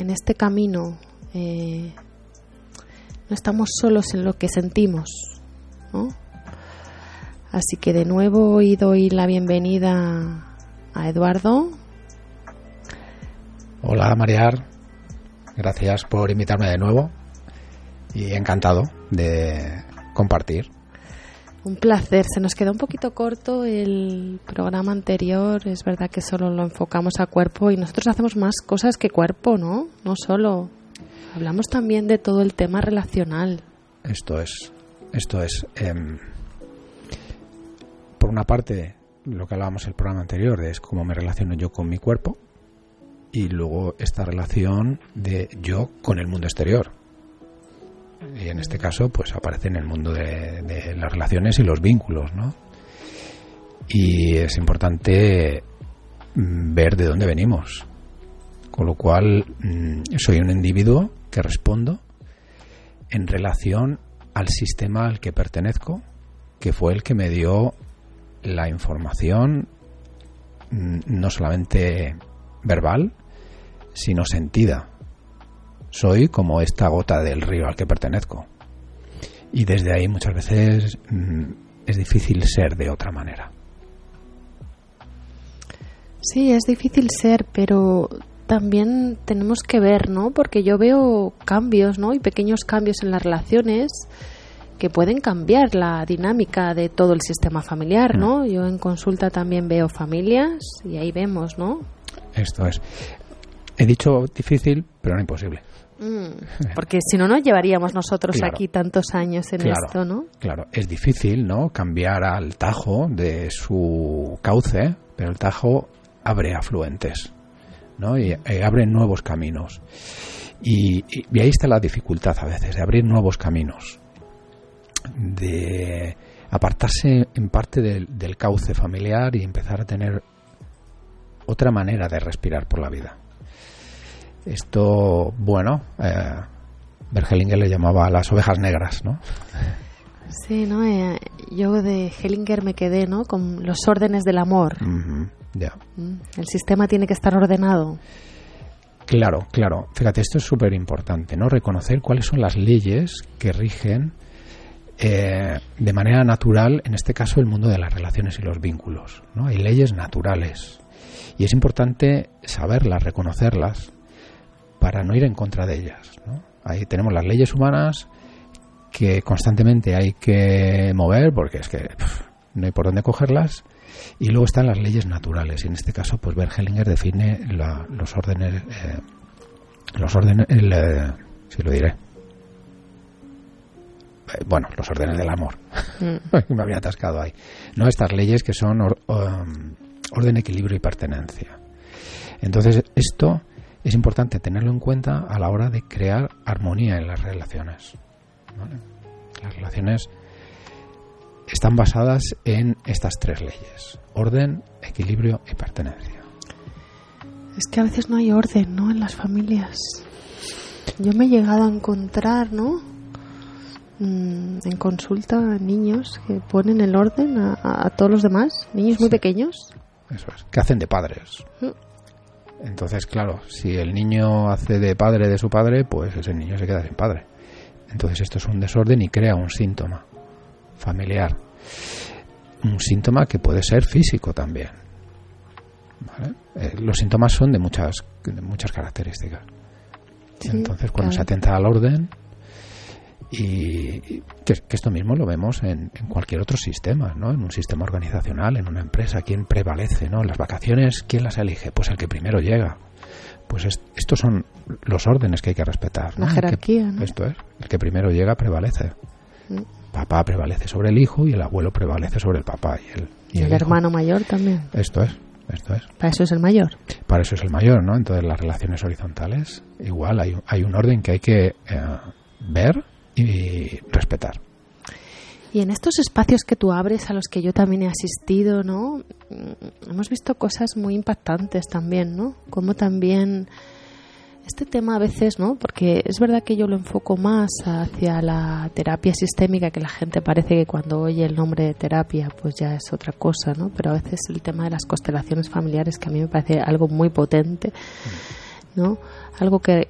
en este camino no estamos solos en lo que sentimos, ¿no? Así que de nuevo hoy doy la bienvenida a Eduardo. Hola Mariar, gracias por invitarme de nuevo y encantado de compartir. Un placer. Se nos quedó un poquito corto el programa anterior. Es verdad que solo lo enfocamos a cuerpo y nosotros hacemos más cosas que cuerpo, ¿no? No solo. Hablamos también de todo el tema relacional. Esto es. Por una parte, lo que hablábamos en el programa anterior es cómo me relaciono yo con mi cuerpo y luego esta relación de yo con el mundo exterior. Y en este caso pues aparece en el mundo de las relaciones y los vínculos, ¿no? Y es importante ver de dónde venimos, con lo cual soy un individuo que respondo en relación al sistema al que pertenezco, que fue el que me dio la información no solamente verbal sino sentida. Soy como esta gota del río al que pertenezco. Y desde ahí muchas veces es difícil ser de otra manera. Sí, es difícil ser, pero también tenemos que ver, ¿no? Porque yo veo cambios, ¿no? Y pequeños cambios en las relaciones que pueden cambiar la dinámica de todo el sistema familiar, ¿no? Yo en consulta también veo familias y ahí vemos, ¿no? Esto es. He dicho difícil, pero no imposible. Porque si no, no llevaríamos nosotros claro, aquí tantos años en esto, ¿no? Claro, es difícil, ¿no? Cambiar al Tajo de su cauce, pero el Tajo abre afluentes, ¿no? Y abre nuevos caminos. Y ahí está la dificultad a veces, de abrir nuevos caminos, de apartarse en parte del cauce familiar y empezar a tener otra manera de respirar por la vida. Esto, bueno, Bergelinger le llamaba las ovejas negras, ¿no? Sí, ¿no? Yo de Hellinger me quedé, ¿no? Con los órdenes del amor. Ya. El sistema tiene que estar ordenado. Claro. Fíjate, esto es súper importante, ¿no? Reconocer cuáles son las leyes que rigen de manera natural, en este caso, el mundo de las relaciones y los vínculos, ¿no? Hay leyes naturales y es importante saberlas, reconocerlas, para no ir en contra de ellas, ¿no? Ahí tenemos las leyes humanas que constantemente hay que mover porque es que no hay por dónde cogerlas, y luego están las leyes naturales y en este caso pues Bergelinger define los órdenes sí lo diré, bueno, los órdenes del amor. Me había atascado ahí, no, estas leyes que son orden, equilibrio y pertenencia. Entonces esto es importante tenerlo en cuenta a la hora de crear armonía en las relaciones, ¿vale? Las relaciones están basadas en estas tres leyes: orden, equilibrio y pertenencia. Es que a veces no hay orden, ¿no? En las familias. Yo me he llegado a encontrar, ¿no? En consulta, niños que ponen el orden a todos los demás, niños muy pequeños. Eso es, que hacen de padres. Entonces, claro, si el niño hace de padre de su padre, pues ese niño se queda sin padre. Entonces esto es un desorden y crea un síntoma familiar. Un síntoma que puede ser físico también, ¿vale? Los síntomas son de muchas características. Sí, entonces, cuando se atenta al orden, y que esto mismo lo vemos en cualquier otro sistema, ¿no? En un sistema organizacional, en una empresa, ¿quién prevalece, ¿no? Las vacaciones, ¿quién las elige? Pues el que primero llega. Pues estos son los órdenes que hay que respetar, ¿no? La jerarquía, ¿no? Esto es, el que primero llega prevalece. Papá prevalece sobre el hijo y el abuelo prevalece sobre el papá y el hermano mayor también. Esto es. Para eso es el mayor. Para eso es el mayor, ¿no? Entonces las relaciones horizontales, igual hay un orden que hay que ver y respetar. Y en estos espacios que tú abres, a los que yo también he asistido, ¿no? Hemos visto cosas muy impactantes también, ¿no? Como también este tema a veces, ¿no? Porque es verdad que yo lo enfoco más hacia la terapia sistémica, que la gente parece que cuando oye el nombre de terapia pues ya es otra cosa, ¿no? Pero a veces el tema de las constelaciones familiares, que a mí me parece algo muy potente, ¿no? Algo que